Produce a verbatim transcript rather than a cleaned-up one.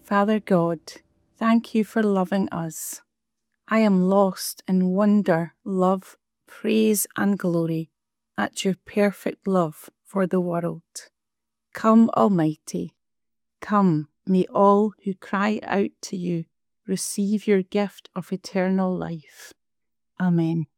Father God, thank you for loving us. I am lost in wonder, love, praise, and glory at your perfect love for the world. Come, Almighty, come, may all who cry out to you receive your gift of eternal life. Amen.